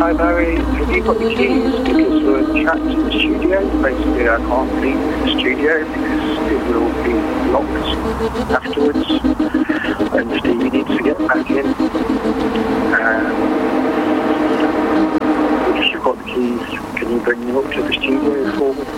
hi Barry, have you got the keys? Because we're trapped in the studio. Basically, I can't leave the studio because it will be locked afterwards. And Stevie